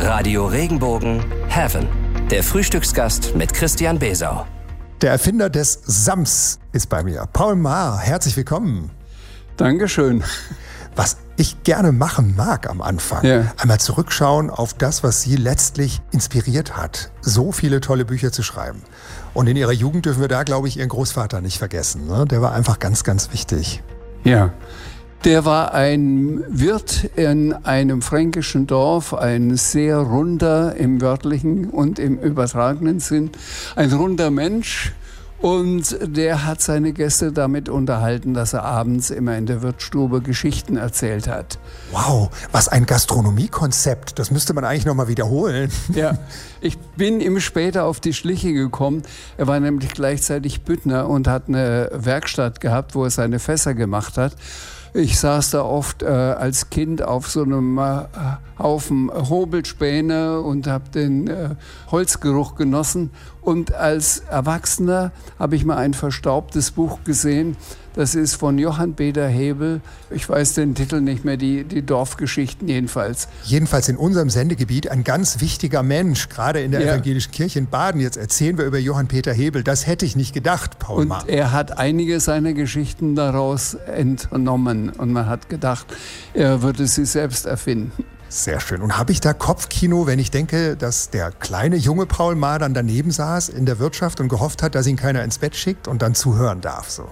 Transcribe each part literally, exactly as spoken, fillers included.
Radio Regenbogen Heaven. Der Frühstücksgast mit Christian Besau. Der Erfinder des Sams ist bei mir. Paul Maar, herzlich willkommen. Dankeschön. Was ich gerne machen mag am Anfang, ja. einmal zurückschauen auf das, was Sie letztlich inspiriert hat, so viele tolle Bücher zu schreiben. Und in Ihrer Jugend dürfen wir da, glaube ich, Ihren Großvater nicht vergessen. Ne? Der war einfach ganz, ganz wichtig. Ja, der war ein Wirt in einem fränkischen Dorf, ein sehr runder im wörtlichen und im übertragenen Sinn, ein runder Mensch. Und der hat seine Gäste damit unterhalten, dass er abends immer in der Wirtsstube Geschichten erzählt hat. Wow, was ein Gastronomiekonzept. Das müsste man eigentlich nochmal wiederholen. Ja, ich bin ihm später auf die Schliche gekommen. Er war nämlich gleichzeitig Büttner und hat eine Werkstatt gehabt, wo er seine Fässer gemacht hat. Ich saß da oft äh, als Kind auf so einem äh, Haufen Hobelspäne und habe den äh, Holzgeruch genossen. Und als Erwachsener habe ich mal ein verstaubtes Buch gesehen. Das ist von Johann Peter Hebel. Ich weiß den Titel nicht mehr, die, die Dorfgeschichten jedenfalls. Jedenfalls in unserem Sendegebiet ein ganz wichtiger Mensch, gerade in der ja. evangelischen Kirche in Baden. Jetzt erzählen wir über Johann Peter Hebel. Das hätte ich nicht gedacht, Paul Maar. Und er hat einige seiner Geschichten daraus entnommen. Und man hat gedacht, er würde sie selbst erfinden. Sehr schön. Und habe ich da Kopfkino, wenn ich denke, dass der kleine junge Paul Maar dann daneben saß in der Wirtschaft und gehofft hat, dass ihn keiner ins Bett schickt und dann zuhören darf, so?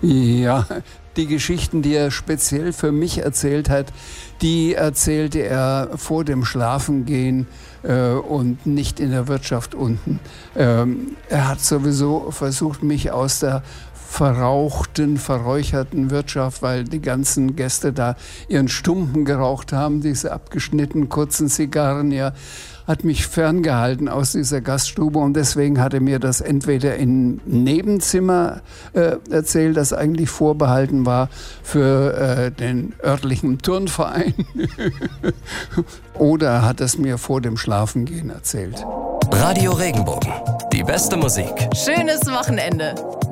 Ja, die Geschichten, die er speziell für mich erzählt hat, die erzählte er vor dem Schlafengehen äh, und nicht in der Wirtschaft unten. Ähm, er hat sowieso versucht, mich aus der verrauchten, verräucherten Wirtschaft, weil die ganzen Gäste da ihren Stumpen geraucht haben, diese abgeschnittenen kurzen Zigarren, ja, hat mich ferngehalten aus dieser Gaststube und deswegen hat er mir das entweder im Nebenzimmer äh, erzählt, das eigentlich vorbehalten war für äh, den örtlichen Turnverein oder hat es mir vor dem Schlafengehen erzählt. Radio Regenbogen, die beste Musik. Schönes Wochenende.